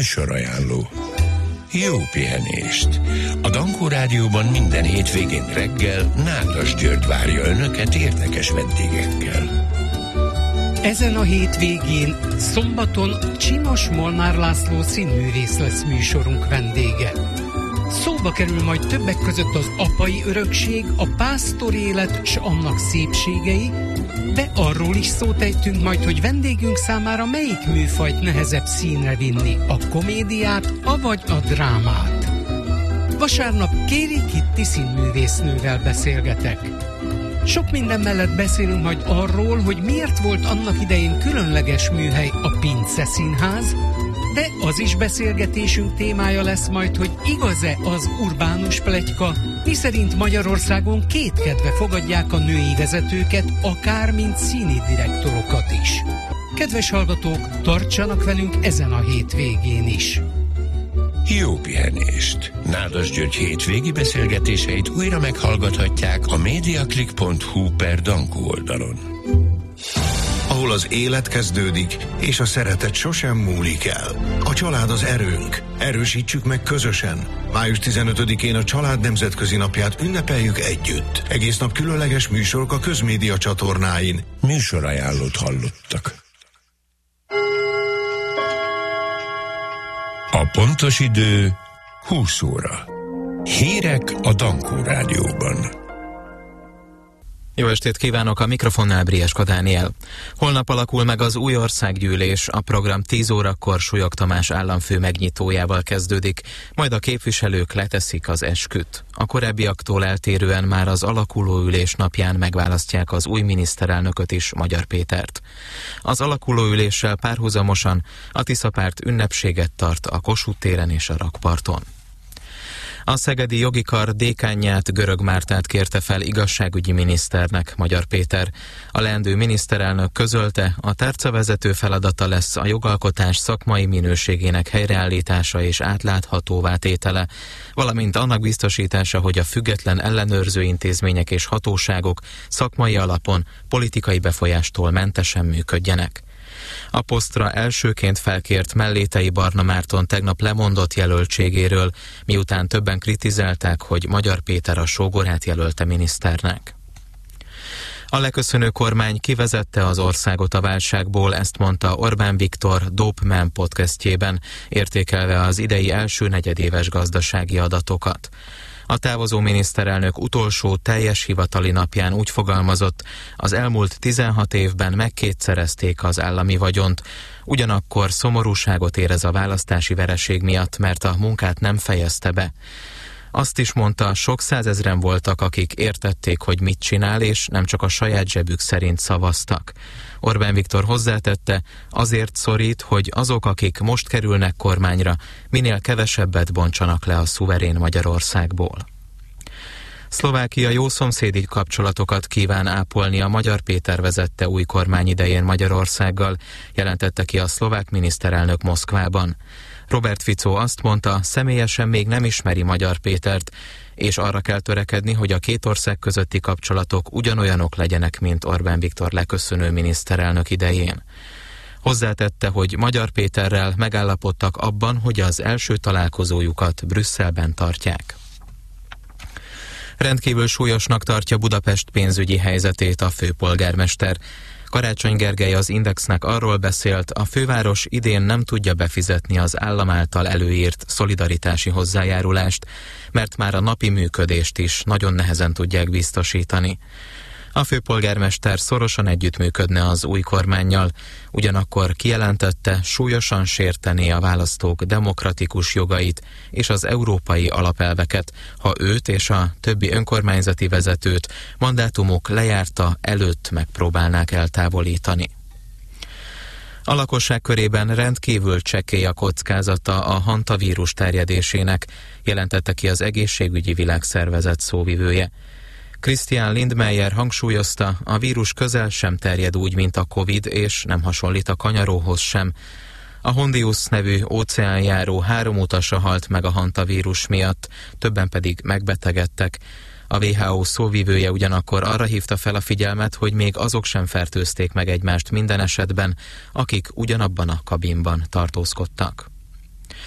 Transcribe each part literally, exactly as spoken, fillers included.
Műsorajánló. Jó pihenést! A Dankó Rádióban minden hétvégén reggel Nádas György várja önöket érdekes vendégekkel. Ezen a hétvégén, szombaton Csinos Molnár László színművész lesz műsorunk vendége. Szóba kerül majd többek között az apai örökség, a pásztor élet s annak szépségei, de arról is szót ejtünk majd, hogy vendégünk számára melyik műfajt nehezebb színre vinni, a komédiát, avagy a drámát. Vasárnap Kéri Kitti színművésznővel beszélgetek. Sok minden mellett beszélünk majd arról, hogy miért volt annak idején különleges műhely a Pince Színház, de az is beszélgetésünk témája lesz majd, hogy igaz-e az urbánus pletyka, miszerint Magyarországon kétkedve fogadják a női vezetőket, akár mint színi direktorokat is. Kedves hallgatók, tartsanak velünk ezen a hétvégén is! Jó pihenést! Nádas György hétvégi beszélgetéseit újra meghallgathatják a mediaclick pont hu per Dankó oldalon. Ahol az élet kezdődik, és a szeretet sosem múlik el. A család az erőnk. Erősítsük meg közösen. május tizenötödikén a Család Nemzetközi Napját ünnepeljük együtt. Egész nap különleges műsorok a közmédia csatornáin. Műsorajánlót hallottak. A pontos idő húsz óra. Hírek a Dankó Rádióban. Jó estét kívánok, a mikrofonnál Brieska Dániel. Holnap alakul meg az új országgyűlés, a program tíz órakor Súlyog Tamás államfő megnyitójával kezdődik, majd a képviselők leteszik az esküt. A korábbiaktól eltérően már az alakuló ülés napján megválasztják az új miniszterelnököt is, Magyar Pétert. Az alakuló üléssel párhuzamosan a Tiszapárt ünnepséget tart a Kossuth téren és a rakparton. A szegedi jogi kar dékánját, Görög Mártát kérte fel igazságügyi miniszternek, Magyar Péter. A leendő miniszterelnök közölte, a tárcavezető feladata lesz a jogalkotás szakmai minőségének helyreállítása és átláthatóvá tétele, valamint annak biztosítása, hogy a független ellenőrző intézmények és hatóságok szakmai alapon politikai befolyástól mentesen működjenek. A posztra elsőként felkért Mellétei Barna Márton tegnap lemondott jelöltségéről, miután többen kritizálták, hogy Magyar Péter a sógorát jelölte miniszternek. A leköszönő kormány kivezette az országot a válságból, ezt mondta Orbán Viktor Dope Man podcastjében, értékelve az idei első negyedéves gazdasági adatokat. A távozó miniszterelnök utolsó teljes hivatali napján úgy fogalmazott, az elmúlt tizenhat évben megkétszerezték az állami vagyont, ugyanakkor szomorúságot érez a választási vereség miatt, mert a munkát nem fejezte be. Azt is mondta, sok százezren voltak, akik értették, hogy mit csinál, és nem csak a saját zsebük szerint szavaztak. Orbán Viktor hozzátette, azért szorít, hogy azok, akik most kerülnek kormányra, minél kevesebbet bontsanak le a szuverén Magyarországból. Szlovákia jó szomszédi kapcsolatokat kíván ápolni a Magyar Péter vezette új kormány idején Magyarországgal, jelentette ki a szlovák miniszterelnök Moszkvában. Robert Fico azt mondta, személyesen még nem ismeri Magyar Pétert, és arra kell törekedni, hogy a két ország közötti kapcsolatok ugyanolyanok legyenek, mint Orbán Viktor leköszönő miniszterelnök idején. Hozzátette, hogy Magyar Péterrel megállapodtak abban, hogy az első találkozójukat Brüsszelben tartják. Rendkívül súlyosnak tartja Budapest pénzügyi helyzetét a főpolgármester. Karácsony Gergely az Indexnek arról beszélt, a főváros idén nem tudja befizetni az állam által előírt szolidaritási hozzájárulást, mert már a napi működést is nagyon nehezen tudják biztosítani. A főpolgármester szorosan együttműködne az új kormánnyal, ugyanakkor kijelentette, súlyosan sértené a választók demokratikus jogait és az európai alapelveket, ha őt és a többi önkormányzati vezetőt mandátumuk lejárta előtt megpróbálnák eltávolítani. A lakosság körében rendkívül csekély a kockázata a hantavírus terjedésének, jelentette ki az Egészségügyi Világszervezet szóvivője. Christian Lindmeier hangsúlyozta, a vírus közel sem terjed úgy, mint a Covid, és nem hasonlít a kanyaróhoz sem. A Hondius nevű óceánjáró három utasa halt meg a hantavírus miatt, többen pedig megbetegedtek. A vé há ó szóvivője ugyanakkor arra hívta fel a figyelmet, hogy még azok sem fertőzték meg egymást minden esetben, akik ugyanabban a kabinban tartózkodtak.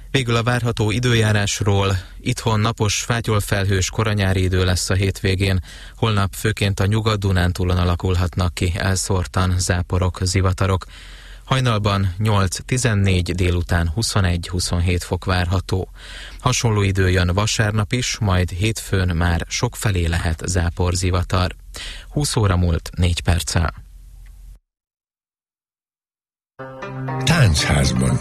Végül a várható időjárásról. Itthon napos, fátyolfelhős koranyári idő lesz a hétvégén. Holnap főként a Nyugat-Dunántúlon alakulhatnak ki elszórtan záporok, zivatarok. Hajnalban nyolc-tizennégy, délután huszonegy-huszonhét fok várható. Hasonló idő jön vasárnap is, majd hétfőn már sokfelé lehet záporzivatar. húsz óra múlt négy perccel. Táncházban.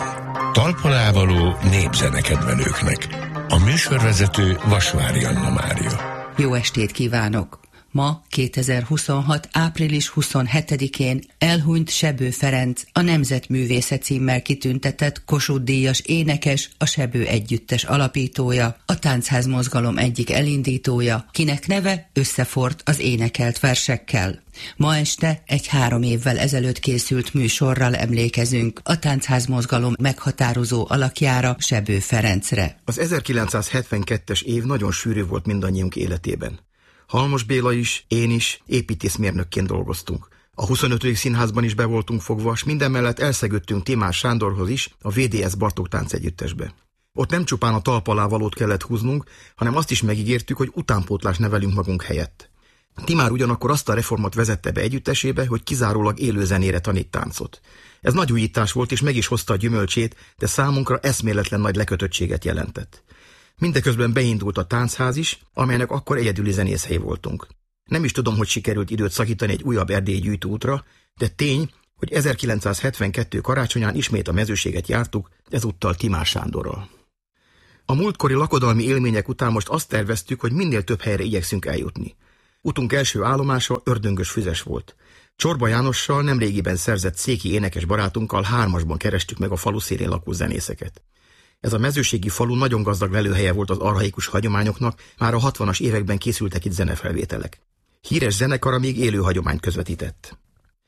Talpon népzenekedvelőknek. A műsorvezető Vasvári Anna Mária. Jó estét kívánok! Ma, kétezer-huszonhat. április huszonhetedikén elhunyt Sebő Ferenc, a Nemzetművésze címmel kitüntetett Kossuth-díjas énekes, a Sebő Együttes alapítója, a táncház mozgalom egyik elindítója, kinek neve összefort az énekelt versekkel. Ma este egy három évvel ezelőtt készült műsorral emlékezünk a táncház mozgalom meghatározó alakjára, Sebő Ferencre. Az ezerkilencszázhetvenkettes év nagyon sűrű volt mindannyiunk életében. Halmos Béla is, én is építészmérnökként dolgoztunk. A huszonötödik színházban is be voltunk fogva, s minden mellett elszegődtünk Timás Sándorhoz is, a vé dé es Bartók táncegyüttesbe. Ott nem csupán a talp alá valót kellett húznunk, hanem azt is megígértük, hogy utánpótlást nevelünk magunk helyett. Timár ugyanakkor azt a reformot vezette be együttesébe, hogy kizárólag élő zenére tanít táncot. Ez nagy újítás volt, és meg is hozta a gyümölcsét, de számunkra eszméletlen nagy lekötöttséget jelentett. Mindeközben beindult a táncház is, amelynek akkor egyedüli zenészhely voltunk. Nem is tudom, hogy sikerült időt szakítani egy újabb erdélyi gyűjtőútra, de tény, hogy ezerkilencszázhetvenkettő karácsonyán ismét a mezőséget jártuk, ezúttal Timás Sándorral. A múltkori lakodalmi élmények után most azt terveztük, hogy minél több helyre igyekszünk eljutni. Utunk első állomása Ördöngös Füzes volt. Csorba Jánossal, nemrégiben szerzett széki énekes barátunkkal hármasban kerestük meg a falu szélén lakó zenészeket. Ez a mezőségi falu nagyon gazdag lelőhelye volt az archaikus hagyományoknak, már a hatvanas években készültek itt zenefelvételek. Híres zenekara még élő hagyományt közvetített.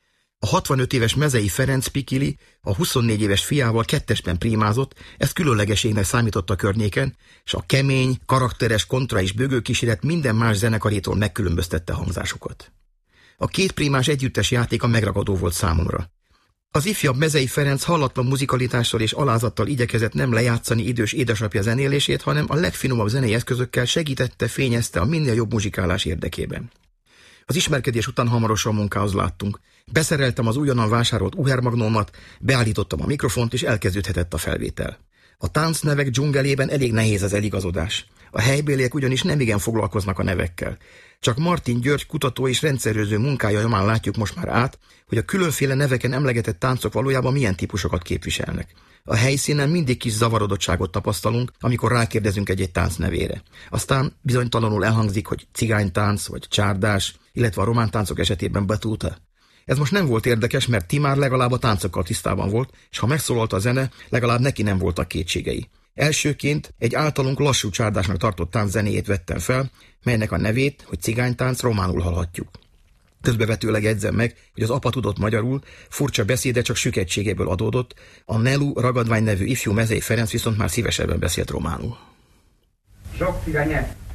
A hatvanöt éves Mezei Ferenc Pikili a huszonnégy éves fiával kettesben primázott, ez különlegeségnek számított a környéken, és a kemény, karakteres kontra és bögőkíséret minden más zenekarétól megkülönböztette hangzásukat. A két primás együttes játéka megragadó volt számomra. Az ifjabb Mezei Ferenc hallatlan muzikalitással és alázattal igyekezett nem lejátszani idős édesapja zenélését, hanem a legfinomabb zenei eszközökkel segítette, fényezte a minél jobb muzsikálás érdekében. Az ismerkedés után hamarosan munkához láttunk. Beszereltem az újonnan vásárolt Uher Magnómat, beállítottam a mikrofont, és elkezdődhetett a felvétel. A táncnevek dzsungelében elég nehéz az eligazodás. A helybéliek ugyanis nemigen foglalkoznak a nevekkel. Csak Martin György kutató és rendszerőző munkája nyomán látjuk most már át, hogy a különféle neveken emlegetett táncok valójában milyen típusokat képviselnek. A helyszínen mindig kis zavarodottságot tapasztalunk, amikor rákérdezünk egy-egy tánc nevére. Aztán bizonytalanul elhangzik, hogy cigánytánc vagy csárdás, illetve a román táncok esetében batúta. Ez most nem volt érdekes, mert Timár legalább a táncokkal tisztában volt, és ha megszólalt a zene, legalább neki nem voltak kétségei. Elsőként egy általunk lassú csárdásnak tartott tánc zenéjét vettem fel, melynek a nevét, hogy cigánytánc, románul hallhatjuk. Közbevetőleg jegyzem meg, hogy az apa tudott magyarul, furcsa beszéde csak süketségéből adódott, a Nelu Ragadvány nevű ifjú Mezei Ferenc viszont már szívesebben beszélt románul. Sok cigány